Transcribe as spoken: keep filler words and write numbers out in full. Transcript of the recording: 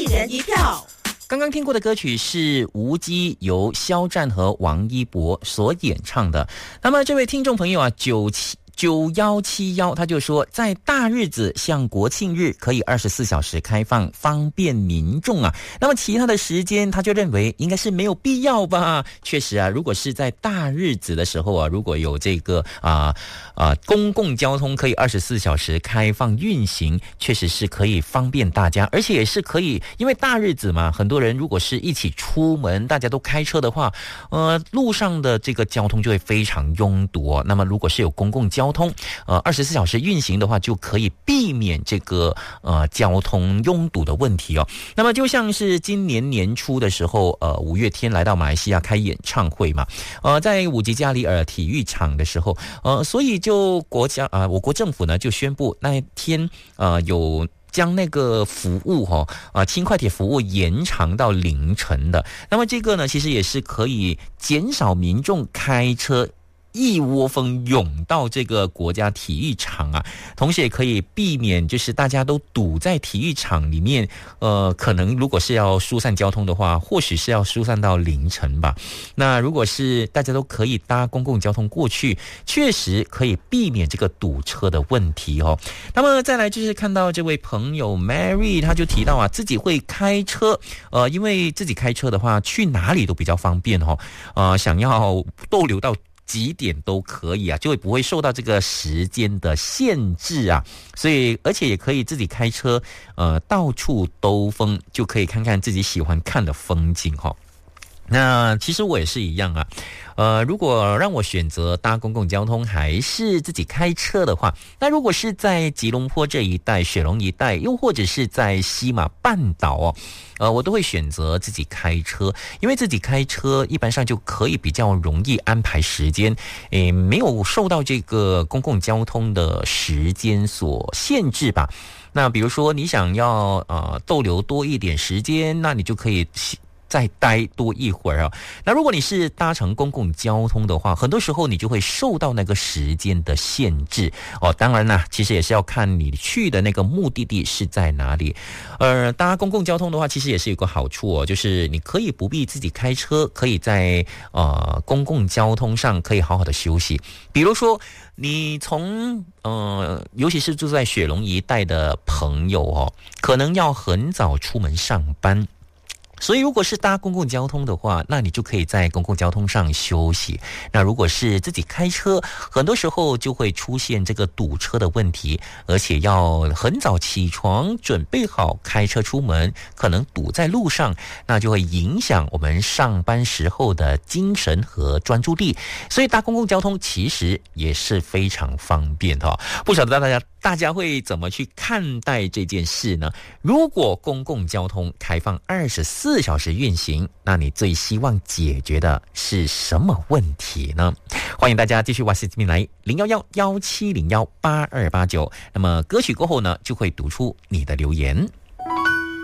人一票。 刚刚听过的歌曲是无羁，由肖战和王一博所演唱的。那么这位听众朋友啊，九七九一七一他就说，在大日子像国庆日可以二十四小时开放，方便民众啊。那么其他的时间他就认为应该是没有必要吧。确实啊，如果是在大日子的时候啊，如果有这个啊啊公共交通可以二十四小时开放运行，确实是可以方便大家，而且也是可以，因为大日子嘛，很多人如果是一起出门，大家都开车的话，呃路上的这个交通就会非常拥堵哦。那么如果是有公共交通交通呃二十四小时运行的话，就可以避免这个呃交通拥堵的问题哦。那么就像是今年年初的时候，呃五月天来到马来西亚开演唱会嘛，呃在五吉加里尔体育场的时候，呃所以就国家啊、呃、我国政府呢就宣布那一天呃有将那个服务哈啊轻快铁服务延长到凌晨的。那么这个呢，其实也是可以减少民众开车一窝蜂涌到这个国家体育场啊，同时也可以避免就是大家都堵在体育场里面，呃，可能如果是要疏散交通的话，或许是要疏散到凌晨吧。那如果是大家都可以搭公共交通过去，确实可以避免这个堵车的问题哦。那么再来就是看到这位朋友 Mary， 他就提到啊，自己会开车，呃，因为自己开车的话，去哪里都比较方便哦，呃，想要逗留到几点都可以啊，就会不会受到这个时间的限制啊，所以而且也可以自己开车，呃，到处兜风，就可以看看自己喜欢看的风景哈、哦。那其实我也是一样啊，呃，如果让我选择搭公共交通还是自己开车的话，那如果是在吉隆坡这一带、雪隆一带，又或者是在西马半岛哦，呃，我都会选择自己开车，因为自己开车一般上就可以比较容易安排时间，诶，没有受到这个公共交通的时间所限制吧。那比如说你想要呃逗留多一点时间，那你就可以再待多一会儿啊。那如果你是搭乘公共交通的话，很多时候你就会受到那个时间的限制哦。当然啦，其实也是要看你去的那个目的地是在哪里。呃，搭公共交通的话，其实也是有个好处哦，就是你可以不必自己开车，可以在呃公共交通上可以好好的休息。比如说，你从呃，尤其是住在雪隆一带的朋友哦，可能要很早出门上班。所以如果是搭公共交通的话，那你就可以在公共交通上休息。那如果是自己开车，很多时候就会出现这个堵车的问题，而且要很早起床，准备好开车出门，可能堵在路上，那就会影响我们上班时候的精神和专注力。所以搭公共交通其实也是非常方便的。不晓得大家大家会怎么去看待这件事呢？如果公共交通开放二十四小时运行，那你最希望解决的是什么问题呢？欢迎大家继续 WhatsApp 进来零一一一七零一八二八九。那么歌曲过后呢，就会读出你的留言。